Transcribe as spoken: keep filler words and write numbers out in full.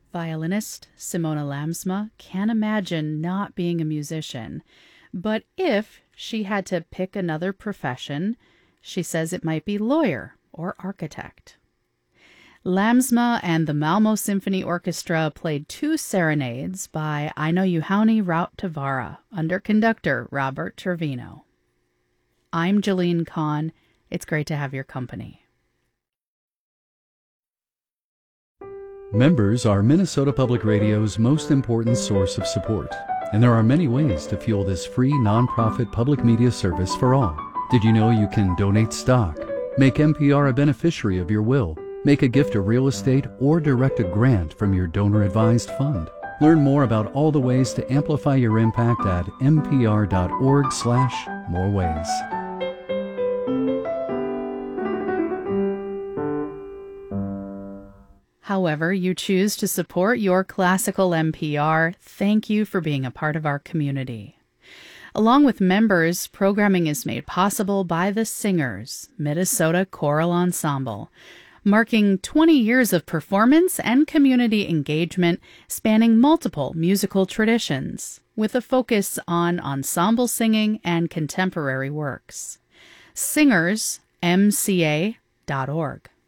Violinist Simona Lamsma can't imagine not being a musician, but if she had to pick another profession, she says it might be lawyer or architect. Lamsma and the Malmo Symphony Orchestra played two serenades by Aino Juhani Rautavaara under conductor Robert Trevino. I'm Jolene Kahn. It's great to have your company. Members are Minnesota Public Radio's most important source of support, and there are many ways to fuel this free nonprofit public media service for all. Did you know you can donate stock, make N P R a beneficiary of your will, make a gift of real estate, or direct a grant from your donor-advised fund? Learn more about all the ways to amplify your impact at npr.org slash more ways. However you choose to support your classical N P R, thank you for being a part of our community. Along with members, programming is made possible by the Singers, Minnesota Choral Ensemble, marking twenty years of performance and community engagement spanning multiple musical traditions, with a focus on ensemble singing and contemporary works. Singers M C A dot org.